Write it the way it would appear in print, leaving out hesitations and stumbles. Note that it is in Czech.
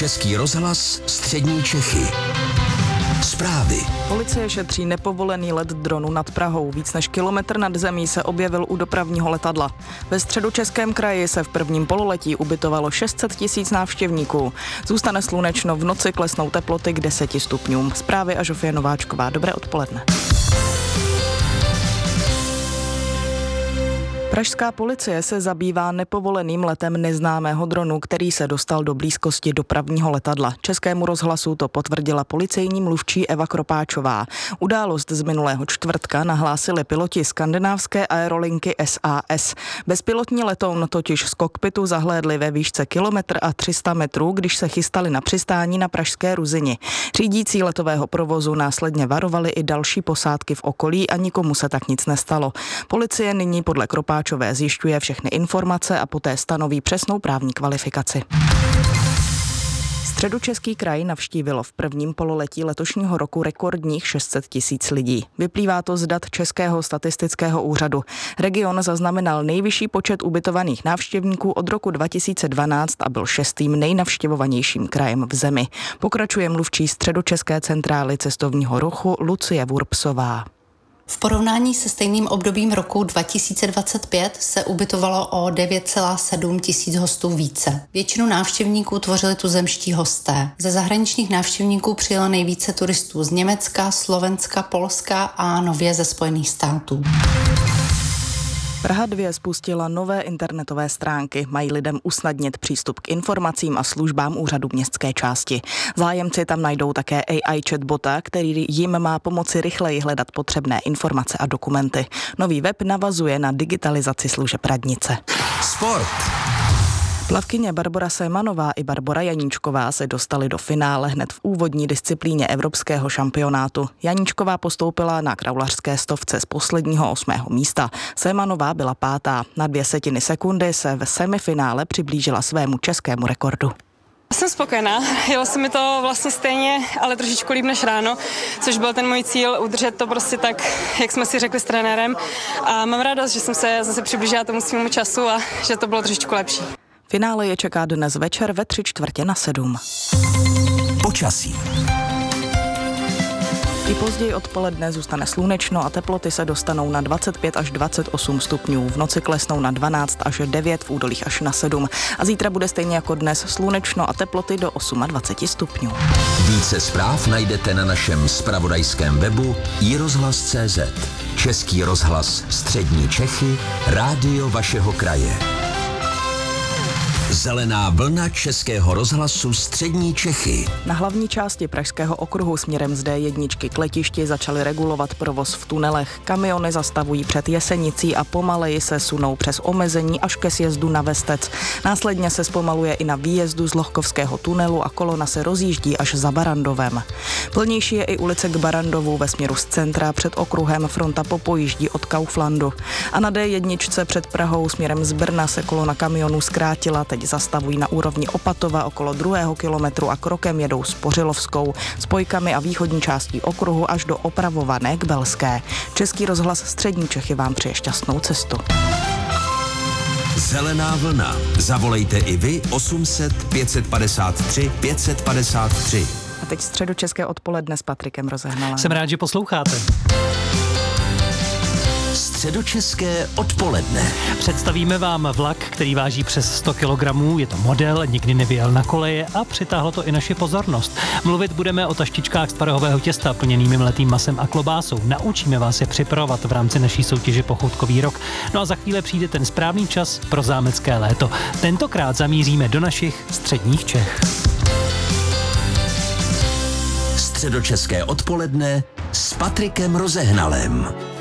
Český rozhlas Střední Čechy. Zprávy. Policie šetří nepovolený let dronu nad Prahou. Víc než kilometr nad zemí se objevil u dopravního letadla. Ve Středočeském kraji se v prvním pololetí ubytovalo 600 000 návštěvníků. Zůstane slunečno, v noci klesnou teploty k 10 stupňům. Zprávy a Žofie Nováčková. Dobré odpoledne. Pražská policie se zabývá nepovoleným letem neznámého dronu, který se dostal do blízkosti dopravního letadla. Českému rozhlasu to potvrdila policejní mluvčí Eva Kropáčová. Událost z minulého čtvrtka nahlásili piloti skandinávské aerolinky SAS. Bezpilotní letoun totiž z kokpitu zahlédli ve výšce 1,3 metrů, když se chystali na přistání na pražské Ruzyni. Řídící letového provozu následně varovali i další posádky v okolí a nikomu se tak nic nestalo. Policie nyní podle Kropáčové zjišťuje všechny informace a poté stanoví přesnou právní kvalifikaci. Středočeský kraj navštívilo v prvním pololetí letošního roku rekordních 600 000 lidí. Vyplývá to z dat Českého statistického úřadu. Region zaznamenal nejvyšší počet ubytovaných návštěvníků od roku 2012 a byl 6. nejnavštěvovanějším krajem v zemi. Pokračuje mluvčí Středočeské centrály cestovního ruchu Lucie Wurpsová. V porovnání se stejným obdobím roku 2025 se ubytovalo o 9,7 tisíc hostů více. Většinu návštěvníků tvořili tuzemští hosté. Ze zahraničních návštěvníků přijelo nejvíce turistů z Německa, Slovenska, Polska a nově ze Spojených států. Praha 2 spustila nové internetové stránky. Mají lidem usnadnit přístup k informacím a službám úřadu městské části. Zájemci tam najdou také AI chatbota, který jim má pomoci rychleji hledat potřebné informace a dokumenty. Nový web navazuje na digitalizaci služeb radnice. Sport. Plavkyně Barbora Semanová i Barbora Janíčková se dostaly do finále hned v úvodní disciplíně evropského šampionátu. Janíčková postoupila na kraulařské stovce z posledního 8. místa. Semanová byla 5. Na 0,2 sekundy se v semifinále přiblížila svému českému rekordu. Jsem spokojená, jelo se mi to vlastně stejně, ale trošičku líp než ráno, což byl ten můj cíl, udržet to prostě tak, jak jsme si řekli s trenérem. A mám radost, že jsem se zase přiblížila tomu svému času a že to bylo trošičku lepší. Finále je čeká dnes večer ve 6:45. Počasí. I později odpoledne zůstane slunečno a teploty se dostanou na 25 až 28 stupňů. V noci klesnou na 12 až 9, v údolích až na 7. A zítra bude stejně jako dnes slunečno a teploty do 28 stupňů. Více zpráv najdete na našem zpravodajském webu iRozhlas.cz. Český rozhlas Střední Čechy, rádio vašeho kraje. Zelená vlna Českého rozhlasu Střední Čechy. Na hlavní části Pražského okruhu směrem z D1 k letišti začali regulovat provoz v tunelech. Kamiony zastavují před Jesenicí a pomaleji se sunou přes omezení až ke sjezdu na Vestec. Následně se zpomaluje i na výjezdu z Lohkovského tunelu a kolona se rozjíždí až za Barandovem. Plnější je i ulice k Barandovu ve směru z centra, před okruhem fronta popojíždí od Kauflandu. A na D1 před Prahou směrem z Brna se kolona kamionů zkrátila, teď zastavují na úrovni Opatova okolo 2. kilometru a krokem jedou Spořilovskou, spojkami a východní částí okruhu až do Opravované k Belské. Český rozhlas Střední Čechy vám přeje šťastnou cestu. Zelená vlna. Zavolejte i vy 800 553 553. A teď středočeské odpoledne s Patrikem Rozehnalem. Jsem rád, že posloucháte. Středočeské odpoledne. Představíme vám vlak, který váží přes 100 kg, je to model, nikdy nevyjel na koleje a přitáhlo to i naši pozornost. Mluvit budeme o taštičkách z tvarohového těsta plněnými mletým masem a klobásou. Naučíme vás je připravovat v rámci naší soutěže Pochoutkový rok. No a za chvíli přijde ten správný čas pro zámecké léto. Tentokrát zamíříme do našich středních Čech. Středočeské odpoledne s Patrikem Rozehnalem.